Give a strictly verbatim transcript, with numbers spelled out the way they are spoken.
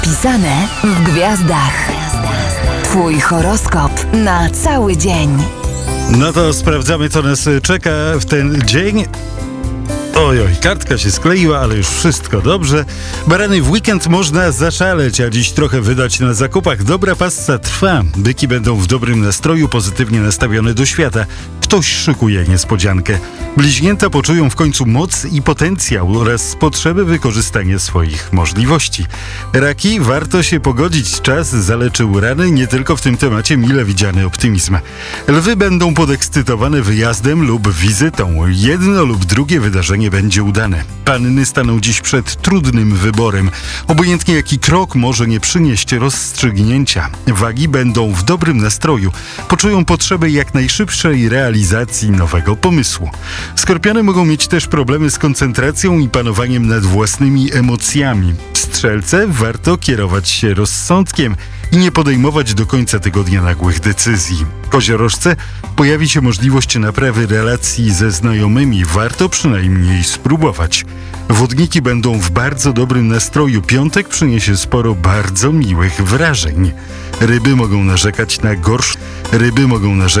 Pisane w gwiazdach. Twój horoskop na cały dzień. No to sprawdzamy, co nas czeka w ten dzień. Oj, oj, kartka się skleiła, ale już wszystko dobrze. Barany, w weekend można zaszaleć, a dziś trochę wydać na zakupach. Dobra passa trwa. Byki będą w dobrym nastroju, pozytywnie nastawione do świata. Ktoś szykuje niespodziankę. Bliźnięta poczują w końcu moc i potencjał oraz potrzeby wykorzystania swoich możliwości. Raki, warto się pogodzić. Czas zaleczył rany, nie tylko w tym temacie mile widziany optymizm. Lwy będą podekscytowane wyjazdem lub wizytą. Jedno lub drugie wydarzenie będzie udane. Panny staną dziś przed trudnym wyborem. Obojętnie jaki krok może nie przynieść rozstrzygnięcia. Wagi będą w dobrym nastroju. Poczują potrzebę jak najszybszej realizacji nowego pomysłu. Skorpiony mogą mieć też problemy z koncentracją i panowaniem nad własnymi emocjami. Strzelce, warto kierować się rozsądkiem i nie podejmować do końca tygodnia nagłych decyzji. Koziorożce, pojawi się możliwość naprawy relacji ze znajomymi. Warto przynajmniej spróbować. Wodniki będą w bardzo dobrym nastroju. Piątek przyniesie sporo bardzo miłych wrażeń. Ryby mogą narzekać na gorsze. Ryby mogą narzekać